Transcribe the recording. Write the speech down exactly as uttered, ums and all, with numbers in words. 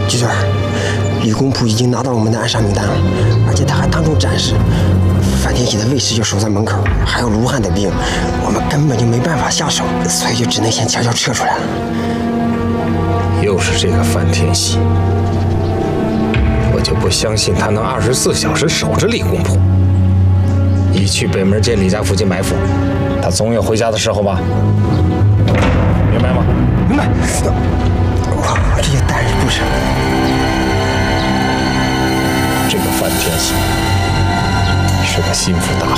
局长，李公仆已经拿到我们的暗杀名单了，而且他还当众展示，范天喜的卫士就守在门口，还有卢汉的兵，我们根本就没办法下手，所以就只能先悄悄撤出来了。 又是这个范天喜，我就不相信他能二十四小时守着李公仆。一去北门街李家附近埋伏，他总有回家的时候吧？明白吗？ 明白。哇，这些大人不是。 这个范天喜是个心腹大